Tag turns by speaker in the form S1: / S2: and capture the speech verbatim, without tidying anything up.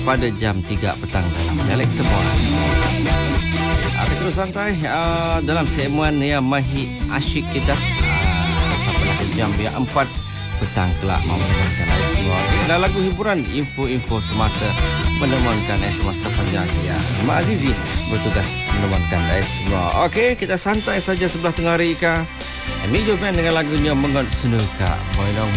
S1: pada jam tiga petang dalam Dialek Temuan. Kita terus santai uh, dalam segmen yang Mahir Asyik kita uh, sampailah ke jam yang empat petang kelak menemukan ais semua. Dan lagu hiburan, info-info semasa menemukan ais semua sepanjang hari. Mak Azizi bertugas menemukan ais semua. Okey, kita santai saja sebelah tengah hari Ika. Emi Jovan dengan lagunya Mengot Senuka. Boy dong